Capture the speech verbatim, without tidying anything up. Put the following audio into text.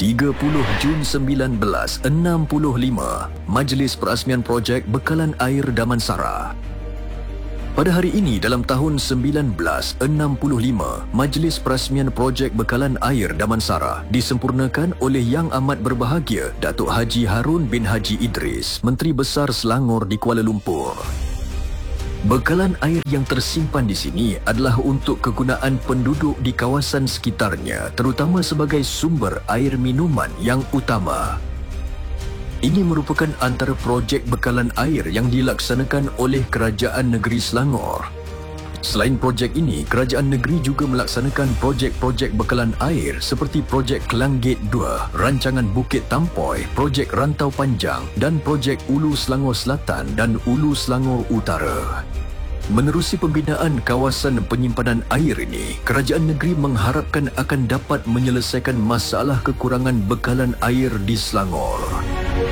tiga puluh Jun sembilan belas enam puluh lima, Majlis Perasmian Projek Bekalan Air Damansara. Pada hari ini dalam tahun sembilan belas enam puluh lima, Majlis Perasmian Projek Bekalan Air Damansara disempurnakan oleh Yang Amat Berbahagia Datuk Haji Harun bin Haji Idris, Menteri Besar Selangor di Kuala Lumpur. Bekalan air yang tersimpan di sini adalah untuk kegunaan penduduk di kawasan sekitarnya, terutama sebagai sumber air minuman yang utama. Ini merupakan antara projek bekalan air yang dilaksanakan oleh Kerajaan Negeri Selangor. Selain projek ini, Kerajaan Negeri juga melaksanakan projek-projek bekalan air seperti projek Klang Gate dua, Rancangan Bukit Tampoi, projek Rantau Panjang dan projek Ulu Selangor Selatan dan Ulu Selangor Utara. Menerusi pembinaan kawasan penyimpanan air ini, Kerajaan Negeri mengharapkan akan dapat menyelesaikan masalah kekurangan bekalan air di Selangor.